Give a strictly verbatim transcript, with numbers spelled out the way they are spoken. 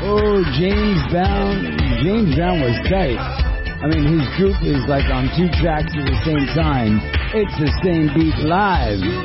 Oh, James Brown. James Brown was tight. I mean, his group is like on two tracks at the same time. It's the same beat live.